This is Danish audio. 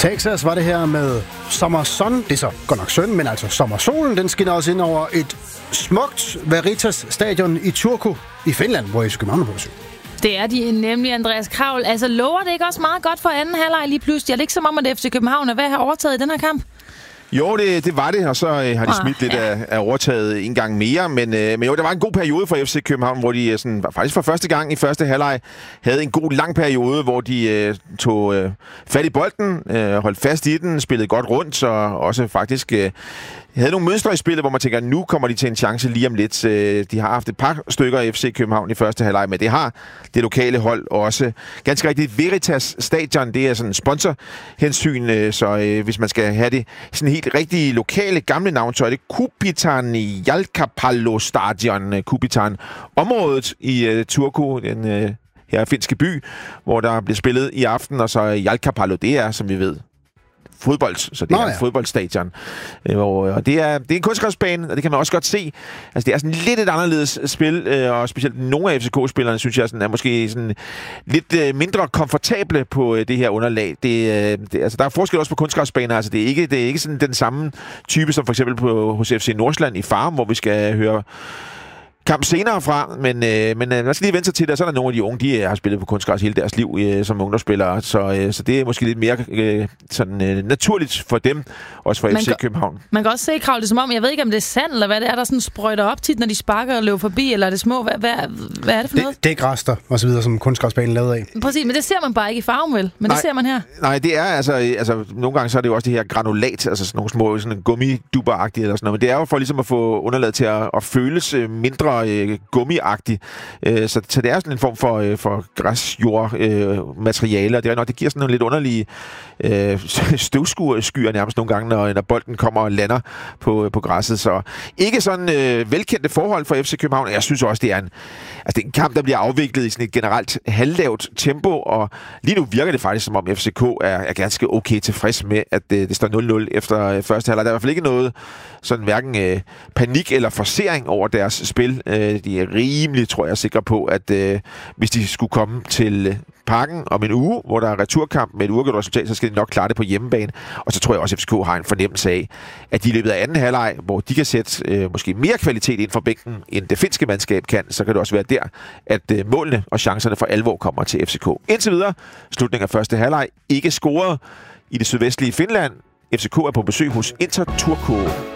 Texas var det her med Summer Sun. Det er så godt nok synd, men altså sommersolen, den skinner også ind over et smukt Veritas stadion i Turku i Finland, hvor FC København er på besøg. Det er de nemlig, Andreas Kravl. Altså, lover det ikke også meget godt for anden halvleg lige pludselig? Er det ikke som om, at FC København er ved at have overtaget i den her kamp? Jo, det var det, og så har de smidt lidt af overtaget en gang mere. Men jo, der var en god periode for FC København, hvor de sådan, faktisk for første gang i første halvleg havde en god lang periode, hvor de tog fat i bolden, holdt fast i den, spillede godt rundt, og også faktisk havde nogle mønstre i spillet, hvor man tænker, at nu kommer de til en chance lige om lidt. De har haft et par stykker af FC København i første halvleg, men det har det lokale hold også. Ganske rigtigt, Veritas Stadion, det er sådan en sponsorhensyn, så hvis man skal have det sådan helt rigtige lokale gamle navn, så er det Kupitan Jalkapallo Stadion. Kupitan området i Turku, den her finske by, hvor der bliver spillet i aften, og så Jalkapallo, det er, som vi ved, fodbold, så det er et fodboldstadion. Og det er en kunstgræsbane, og det kan man også godt se. Altså, det er sådan lidt et anderledes spil, og specielt nogle af FCK-spillerne, synes jeg, sådan, er måske sådan lidt mindre komfortable på det her underlag. Altså, der er forskel også på kunstgræsbaner. Altså, det er ikke sådan den samme type, som for eksempel hos FC Nordsjælland i Farum, hvor vi skal høre kamp senere fra, men man skal lige vente sig til det, så er der nogle af de unge, de har spillet på kunstgræs hele deres liv som ungdomsspillere, så det er måske lidt mere naturligt for dem, også for FC København. Man kan også se, Kravl, det som om, jeg ved ikke, om det er sand, eller hvad det er, der sådan sprøjter op tit, når de sparker og løber forbi, eller er det små, hvad er det for noget? Det er græster, og så videre, som kunstgræsbanen lavet af. Præcis, men det ser man bare ikke i Farum, vel? Men det ser man her. Nej, det er altså nogle gange så er det jo også det her granulat, altså sådan nogle små sådan gummiduber-agtige eller sådan noget, men det er jo for ligesom at få underlaget til at føles mindre gummiagtigt. Så det er sådan en form for græsjordmateriale, og det er nok, det giver sådan nogle lidt underlige støvskyer nærmest nogle gange, når bolden kommer og lander på græsset. Så ikke sådan velkendte forhold for FC København. Jeg synes også, det er en kamp, der bliver afviklet i sådan et generelt halvlavt tempo, og lige nu virker det faktisk, som om FCK er ganske okay tilfreds med, at det står 0-0 efter første halvleg. Der er i hvert fald ikke noget sådan hverken panik eller forcering over deres spil. De er rimelig, tror jeg, sikre på, at hvis de skulle komme til Parken om en uge, hvor der er returkamp med et uafgjort resultat, så skal de nok klare det på hjemmebane. Og så tror jeg også, at FCK har en fornemmelse af, at de i løbet af anden halvleg, hvor de kan sætte måske mere kvalitet ind for bænken, end det finske mandskab kan, så kan det også være der, at målene og chancerne for alvor kommer til FCK. Indtil videre, slutningen af første halvleg, ikke scoret i det sydvestlige Finland. FCK er på besøg hos Inter Turku.